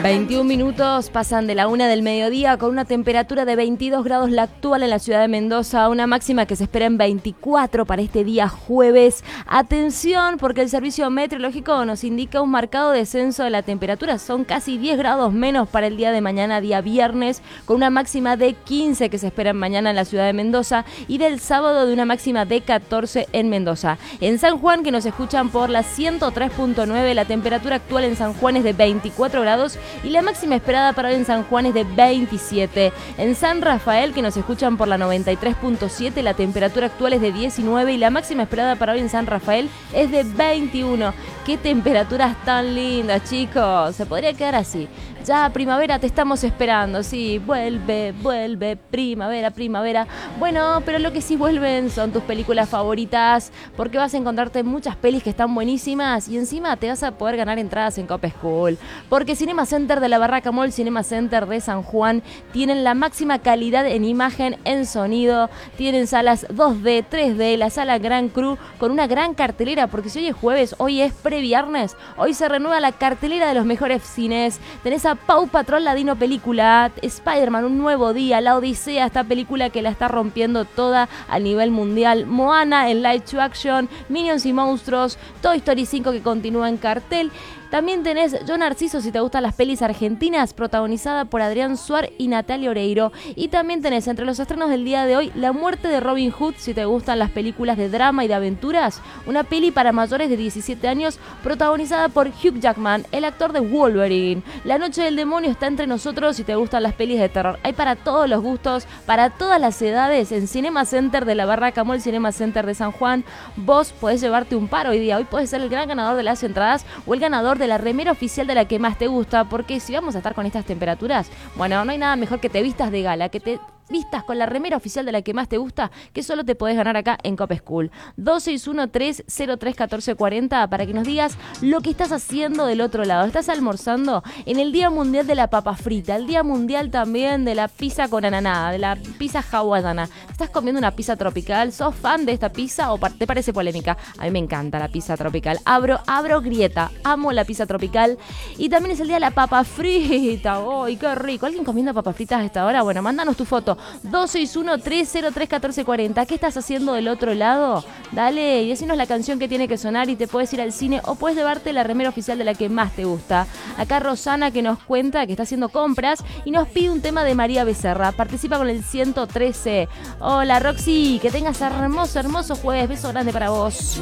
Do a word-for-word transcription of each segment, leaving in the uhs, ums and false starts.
veintiún minutos pasan de la una del mediodía con una temperatura de veintidós grados la actual en la ciudad de Mendoza, una máxima que se espera en veinticuatro para este día jueves. Atención, porque el servicio meteorológico nos indica un marcado descenso de la temperatura, son casi diez grados menos para el día de mañana, día viernes, con una máxima de quince que se espera mañana en la ciudad de Mendoza y del sábado de una máxima de catorce en Mendoza. En San Juan, que nos escuchan por la ciento tres punto nueve, la temperatura actual en San Juan es de veinticuatro grados y la máxima esperada para hoy en San Juan es de veintisiete. En San Rafael, que nos escuchan por la noventa y tres punto siete, la temperatura actual es de diecinueve y la máxima esperada para hoy en San Rafael es de veintiuno. ¡Qué temperaturas tan lindas, chicos! Se podría quedar así. Ya, primavera, te estamos esperando, sí, vuelve, vuelve, primavera, primavera. Bueno, pero lo que sí vuelven son tus películas favoritas, porque vas a encontrarte muchas pelis que están buenísimas y encima te vas a poder ganar entradas en Cop School. Porque Cinema Center de la Barraca Mall, Cinema Center de San Juan, tienen la máxima calidad en imagen, en sonido, tienen salas dos D, tres D, la sala Gran Cru, con una gran cartelera, porque si hoy es jueves, hoy es previernes, hoy se renueva la cartelera de los mejores cines. Tenés a Paw Patrol, la Dino Película, Spider-Man, Un Nuevo Día, La Odisea, esta película que la está rompiendo toda a nivel mundial, Moana en live to action, Minions y Monstruos, Toy Story cinco que continúa en cartel. También tenés Yo Narciso, si te gustan las pelis argentinas, protagonizada por Adrián Suar y Natalia Oreiro. Y también tenés entre los estrenos del día de hoy La Muerte de Robin Hood, si te gustan las películas de drama y de aventuras, una peli para mayores de diecisiete años, protagonizada por Hugh Jackman, el actor de Wolverine. La Noche del Demonio está entre nosotros, si te gustan las pelis de terror. Hay para todos los gustos, para todas las edades, en Cinema Center de la Barraca Mall, Cinema Center de San Juan. Vos podés llevarte un par hoy día, hoy podés ser el gran ganador de las entradas o el ganador de la remera oficial de la que más te gusta, porque si vamos a estar con estas temperaturas, bueno, no hay nada mejor que te vistas de gala, que te vistas con la remera oficial de la que más te gusta, que solo te podés ganar acá en Cop School. dos seis uno tres cero tres uno cuatro cuatro cero para que nos digas lo que estás haciendo del otro lado. ¿Estás almorzando en el Día Mundial de la Papa Frita, el Día Mundial también de la pizza con ananada, de la pizza hawaiana? ¿Estás comiendo una pizza tropical? ¿Sos fan de esta pizza o te parece polémica? A mí me encanta la pizza tropical. Abro, abro grieta, amo la pizza tropical. Y también es el Día de la Papa Frita. ¡Ay, qué rico! ¿Alguien comiendo papas fritas a esta hora? Bueno, mándanos tu foto. dos seis uno tres cero tres uno cuatro cuatro cero. ¿Qué estás haciendo del otro lado? Dale, y decinos la canción que tiene que sonar y te puedes ir al cine o puedes llevarte la remera oficial de la que más te gusta. Acá Rosana, que nos cuenta que está haciendo compras y nos pide un tema de María Becerra. Participa con el ciento trece. Hola Roxy, que tengas hermoso, hermoso jueves. Beso grande para vos.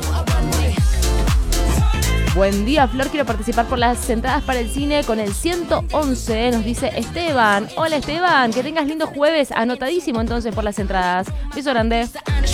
Buen día, Flor, quiero participar por las entradas para el cine con el ciento once, nos dice Esteban. Hola Esteban, que tengas lindo jueves, anotadísimo entonces por las entradas. Beso grande.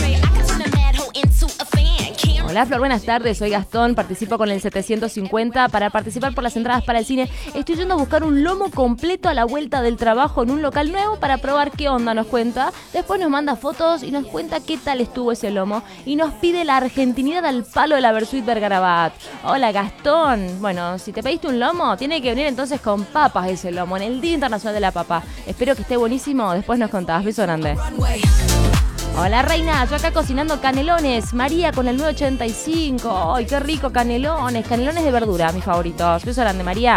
Hola Flor, buenas tardes, soy Gastón, participo con el setecientos cincuenta para participar por las entradas para el cine. Estoy yendo a buscar un lomo completo a la vuelta del trabajo en un local nuevo para probar qué onda, nos cuenta. Después nos manda fotos y nos cuenta qué tal estuvo ese lomo y nos pide la argentinidad al palo de la Versuit Bergarabat. Hola Gastón, bueno, si te pediste un lomo, tiene que venir entonces con papas ese lomo en el Día Internacional de la Papa. Espero que esté buenísimo, después nos contás. Beso grande. Hola Reina, yo acá cocinando canelones, María con el nueve ochenta y cinco. ¡Ay, qué rico canelones! Canelones de verdura, mis favoritos. Beso grande, María.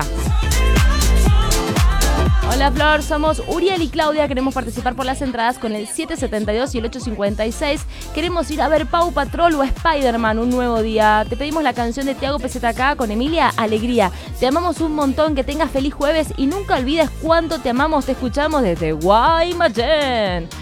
Hola Flor, somos Uriel y Claudia, queremos participar por las entradas con el siete setenta y dos y el ocho cincuenta y seis. Queremos ir a ver Paw Patrol o Spider-Man, Un Nuevo Día. Te pedimos la canción de Tiago P Z K con Emilia, Alegría. Te amamos un montón, que tengas feliz jueves y nunca olvides cuánto te amamos. Te escuchamos desde Guaymallén.